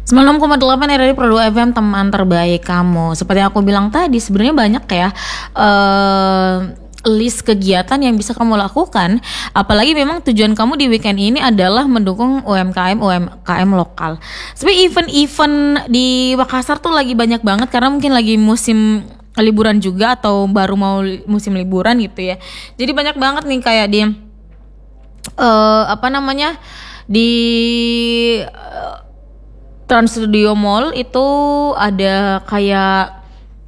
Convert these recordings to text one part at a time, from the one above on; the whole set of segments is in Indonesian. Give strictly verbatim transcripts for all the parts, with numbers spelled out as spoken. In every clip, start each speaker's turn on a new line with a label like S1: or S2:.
S1: sembilan puluh enam koma delapan R R I Pro dua F M, teman terbaik kamu. Seperti yang aku bilang tadi, sebenarnya banyak ya uh, list kegiatan yang bisa kamu lakukan. Apalagi memang tujuan kamu di weekend ini adalah mendukung U M K M U M K M lokal. Sebenarnya event-event di Makassar tuh lagi banyak banget karena mungkin lagi musim liburan juga atau baru mau musim liburan gitu ya. Jadi banyak banget nih kayak di uh, apa namanya di uh, Trans Studio Mall itu ada kayak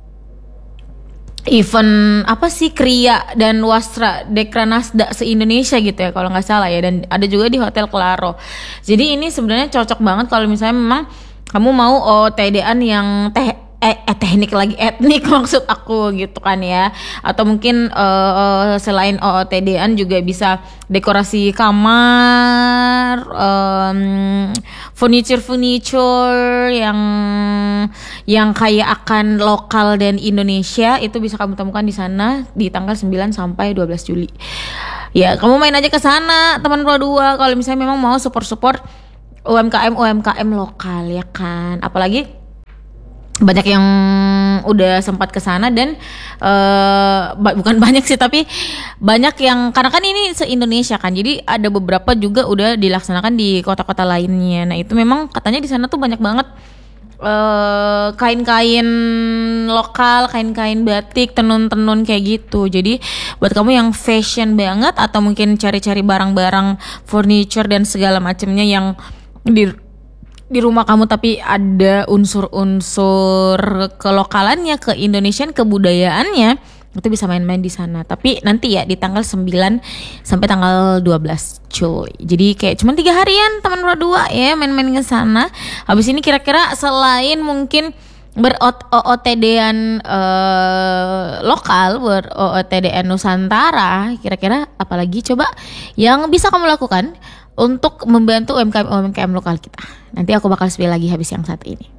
S1: event apa sih, Kriya dan Wastra Dekranasda se-Indonesia gitu ya kalau nggak salah ya, dan ada juga di Hotel Claro. Jadi ini sebenarnya cocok banget kalau misalnya memang kamu mau O O T D-an yang teh Eh, eh teknik lagi etnik maksud aku gitu kan ya, atau mungkin uh, selain O O T D-an juga bisa dekorasi kamar, um, furniture furniture yang yang kayak akan lokal dan Indonesia, itu bisa kamu temukan di sana di tanggal sembilan sampai dua belas Juli. Ya, kamu main aja ke sana teman Pro dua kalau misalnya memang mau support-support U M K M U M K M lokal ya kan. Apalagi banyak yang udah sempat ke sana dan uh, bukan banyak sih tapi banyak yang, karena kan ini se-Indonesia kan, jadi ada beberapa juga udah dilaksanakan di kota-kota lainnya. Nah itu memang katanya di sana tuh banyak banget uh, kain-kain lokal, kain-kain batik, tenun-tenun kayak gitu. Jadi buat kamu yang fashion banget atau mungkin cari-cari barang-barang furniture dan segala macamnya yang di di rumah kamu tapi ada unsur-unsur kelokalannya, keindonesian, kebudayaannya, itu bisa main-main di sana. Tapi nanti ya di tanggal sembilan sampai tanggal dua belas cuy. Jadi kayak cuma tiga harian teman Pro dua ya main-main ke sana. Habis ini kira-kira selain mungkin ber-O O T D-an uh, lokal, ber-O O T D-an Nusantara, kira-kira apalagi coba yang bisa kamu lakukan untuk membantu U M K M U M K M lokal kita. Nanti aku bakal spill lagi habis yang satu ini.